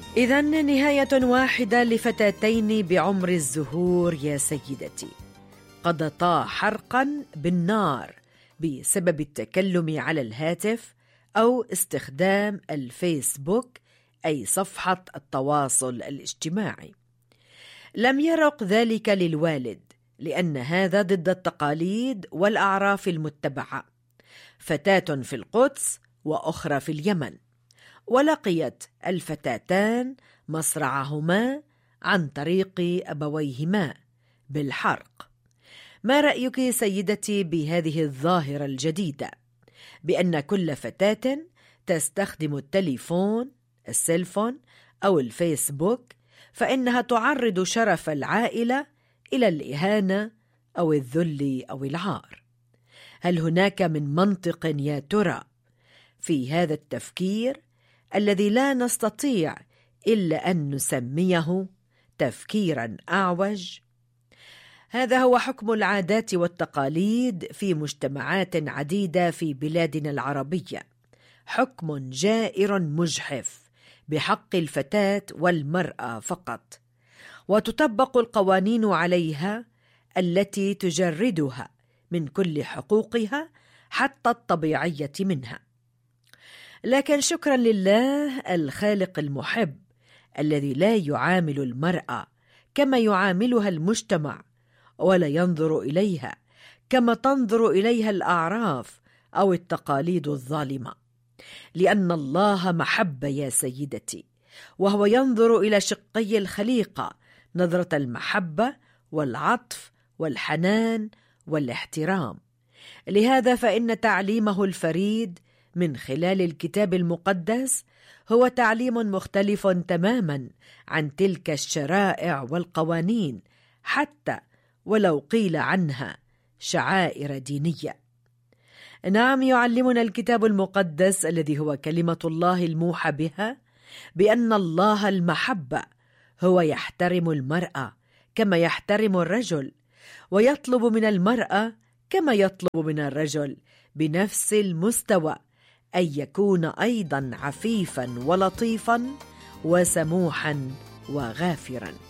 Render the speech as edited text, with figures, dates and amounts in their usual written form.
إذن نهاية واحدة لفتاتين بعمر الزهور يا سيدتي، قضتا حرقا بالنار بسبب التكلم على الهاتف أو استخدام الفيسبوك أي صفحة التواصل الاجتماعي. لم يرق ذلك للوالد لأن هذا ضد التقاليد والأعراف المتبعة. فتاة في القدس وأخرى في اليمن، ولقيت الفتاتان مصرعهما عن طريق أبويهما بالحرق. ما رأيك سيدتي بهذه الظاهرة الجديدة بأن كل فتاة تستخدم التليفون السيلفون أو الفيسبوك فإنها تعرض شرف العائلة إلى الإهانة أو الذل أو العار؟ هل هناك من منطق يا ترى في هذا التفكير الذي لا نستطيع إلا أن نسميه تفكيرا أعوج؟ هذا هو حكم العادات والتقاليد في مجتمعات عديدة في بلادنا العربية، حكم جائر مجحف بحق الفتاة والمرأة فقط، وتطبق القوانين عليها التي تجردها من كل حقوقها حتى الطبيعية منها. لكن شكرا لله الخالق المحب الذي لا يعامل المرأة كما يعاملها المجتمع، ولا ينظر إليها كما تنظر إليها الأعراف أو التقاليد الظالمة، لأن الله محبة يا سيدتي، وهو ينظر إلى شقي الخليقة نظرة المحبة والعطف والحنان والاحترام. لهذا فإن تعليمه الفريد من خلال الكتاب المقدس هو تعليم مختلف تماما عن تلك الشرائع والقوانين، حتى ولو قيل عنها شعائر دينية. نعم، يعلمنا الكتاب المقدس الذي هو كلمة الله الموحى بها بأن الله المحبة هو يحترم المرأة كما يحترم الرجل، ويطلب من المرأة كما يطلب من الرجل بنفس المستوى أن يكون أيضا عفيفا ولطيفا وسموحا وغافرا.